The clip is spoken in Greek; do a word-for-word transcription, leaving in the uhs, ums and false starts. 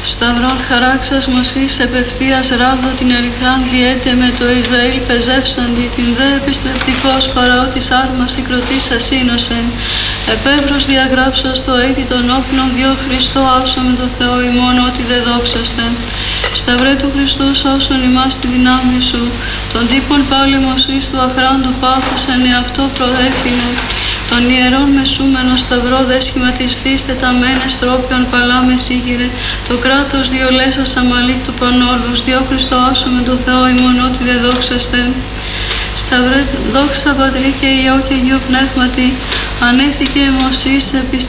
Σταυρών χαράξας Μωσής επευθείας ράβδο την ερυθράν διέτε με το Ισραήλ πεζεύσαντι την δε επιστρεπτικός παραότης άρμας η κροτής ασύνωσεν. Επεύρος διαγράψας το έτη των όπλων διό Χριστό άσο με το Θεό ημών ότι δε δόξαστε. Σταυρέ του Χριστού σώσον ημάς τη δυνάμει σου, των τύπων πάλι Μωσής του αχράντου πάθους εν εαυτό προέφηνε. Τον ιερών μεσούμενο σταυρό δε σχηματιστείς τεταμένες τρόπιον παλάμε σίγηρε, το κράτος διολέσας αμαλίκ του πανόλους, διό Χριστό άσο με το Θεό ημών ότι δε δόξαστε. Σταυρέ δόξα Πατρί και Υιό και Αγίου Πνεύματι, ανέθηκε Μωσής επί